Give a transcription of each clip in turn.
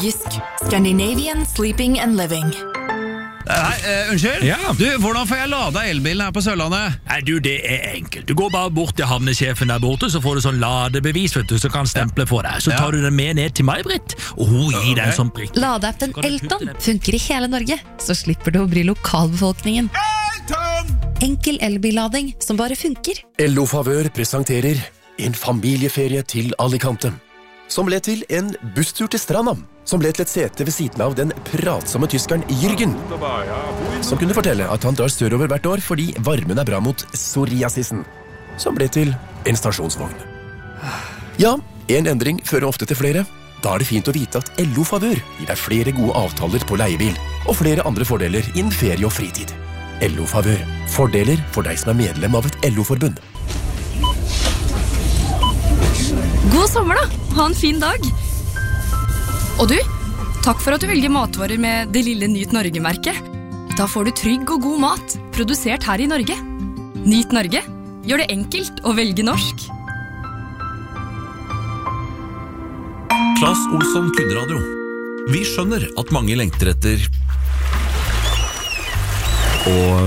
Jysk. Scandinavian Sleeping and Living. Unnskyld? Ja. Du, hvordan får jeg lada elbilen her på Sørlandet? Nei, du, det enkelt. Du går bare bort til havnesjefen der borte, så får du sånn ladebevis, vet du, så kan stemple for deg. Så tar du den med ned til May-Britt, og hun gir deg en sånn prikk. Ladeappen Elton funker i hele Norge, så slipper du å bry lokalbefolkningen. Enkel elbillading som bare funker. LO Favør presenterer en familieferie til Alicante, som ble til en busstur til stranda, som ble til et sete ved siden av den pratsomme tyskeren Jürgen, som kunne fortelle at han drar sørover hvert år fordi varmen er bra mot psoriasisen, som ble til en stasjonsvogn. Ja, en endring fører ofte til flere. Da er det fint å vite at LO Favør gir deg flere gode avtaler på leiebil, og flere andre fordeler innen ferie og fritid. LO Favør. Fordeler for deg som er medlem av et LO-forbund. God sommer da, ha en fin dag. Og du, takk for at du velger matvarer med det lille Nyt Norge-merket. Da får du trygg og god mat, produsert her i Norge. Nyt Norge, gjør det enkelt å velge norsk. Claes Olsson Kunradio. Vi skjønner at mange lengter etter og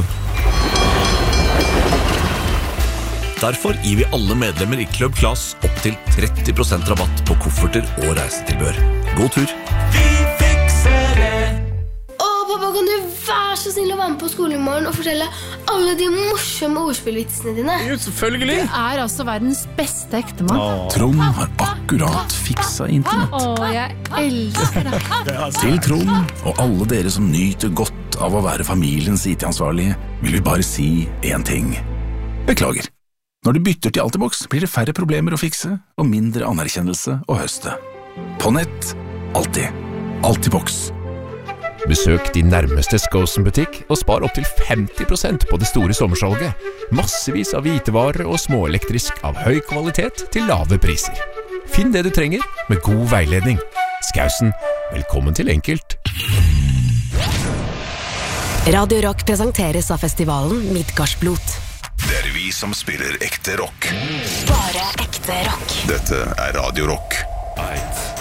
derfor gir vi alle medlemmer i Club Claes opp til 30% rabatt på kofferter og reisetilbør. God tur! Vi fikser det! Pappa, kan du være så snill å være med på skolen i morgen og fortelle alle de morsomme ordspillvitsene dine? Jo, selvfølgelig! Du er altså verdens beste ektemann. Trond har akkurat fiksa internett. Jeg elsker det. Til Trond og alle dere som nyter godt av å være familiens IT-ansvarlige, vil vi bare si en ting. Beklager. Når du bytter til Altibox, blir det færre problemer å fikse og mindre anerkjennelse å høste. På nett, alltid. Altibox. Besøk din nærmeste Skosen-butikk og spar opp til 50% på det store sommersalget. Massevis av hvitevarer og småelektrisk av høy kvalitet til lave priser. Finn det du trenger med god veiledning. Skausen, velkommen til Enkelt. Radio Rock presenteres av festivalen Midgardsblot. Det er vi som spiller ekte rock. Bare ekte rock. Dette er Radio Rock. Eit.